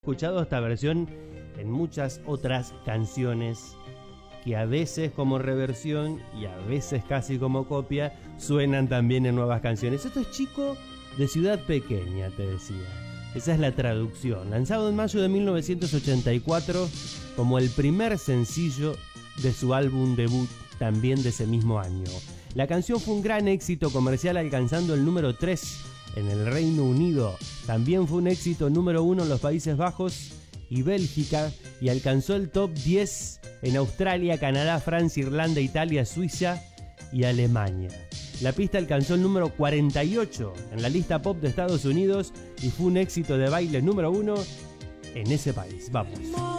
escuchado esta versión en muchas otras canciones que a veces como reversión y a veces casi como copia suenan también en nuevas canciones. Esto es Chico de Ciudad Pequeña, te decía. Esa es la traducción. Lanzado en mayo de 1984 como el primer sencillo de su álbum debut, también de ese mismo año. La canción fue un gran éxito comercial, alcanzando el número 3 en el Reino Unido. También fue un éxito número 1 en los Países Bajos y Bélgica, y alcanzó el top 10 en Australia, Canadá, Francia, Irlanda, Italia, Suiza y Alemania. La pista alcanzó el número 48 en la lista pop de Estados Unidos y fue un éxito de baile número 1 en ese país. Vamos.